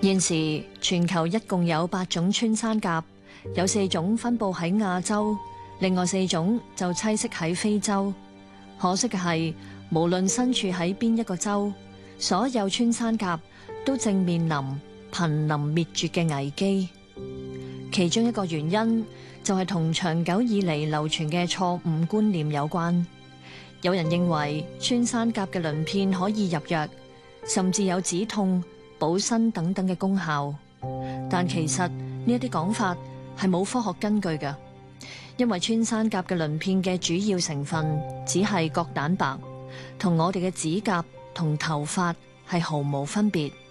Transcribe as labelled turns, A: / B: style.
A: 現時全球一共有8種穿山甲，有4種分佈喺亞洲，另外4種就棲息喺非洲。可惜嘅係，無論身處喺邊一個洲，所有穿山甲都正面臨瀕臨滅絕嘅危機。其中一個原因就係同長久以嚟流傳嘅錯誤觀念有關。有人認為穿山甲嘅鱗片可以入藥，甚至有止痛、補身等等嘅功效，但其實呢一啲講法係冇科學根據嘅，因為穿山甲嘅鱗片嘅主要成分只係角蛋白，同我哋嘅指甲同頭髮係毫無分別。